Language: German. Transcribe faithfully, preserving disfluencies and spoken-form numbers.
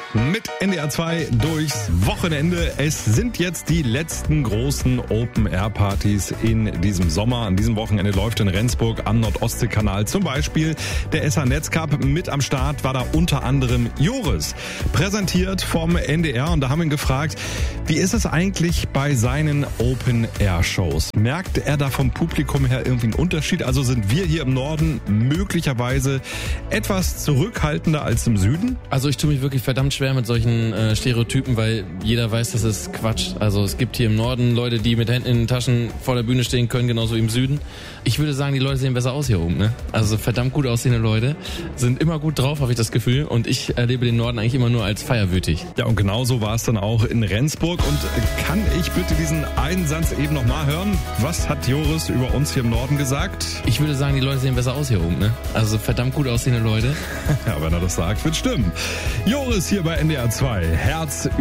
mit N D R zwei durchs Wochenende. Es sind jetzt die letzten großen Open-Air-Partys in diesem Sommer. An diesem Wochenende läuft in Rendsburg am Nordostseekanal zum Beispiel der S H-Netzcup. Mit am Start war da unter anderem Joris, präsentiert vom N D R. Und da haben wir ihn gefragt, wie ist es eigentlich bei seinen Open-Air-Shows? Merkt er da vom Publikum her irgendwie einen Unterschied? Also sind wir hier im Norden möglicherweise etwas zurückhaltender als im Süden? Also ich tue mich wirklich verdammt schwer mit solchen äh, Stereotypen, weil jeder weiß, das ist Quatsch. Also es gibt hier im Norden Leute, die mit Händen in den Taschen vor der Bühne stehen können, genauso wie im Süden. Ich würde sagen, die Leute sehen besser aus hier oben, ne? Also verdammt gut aussehende Leute sind immer gut drauf, habe ich das Gefühl. Und ich erlebe den Norden eigentlich immer nur als feierwütig. Ja, und genauso war es dann auch in Rendsburg. Und kann ich bitte diesen einen Satz eben nochmal hören? Was hat Joris über uns hier im Norden gesagt? Ich würde sagen, die Leute sehen besser aus hier oben, ne? Also verdammt gut aussehende Leute. Ja, wenn er das sagt, wird stimmen. Joris hier bei N D R zwei. Herz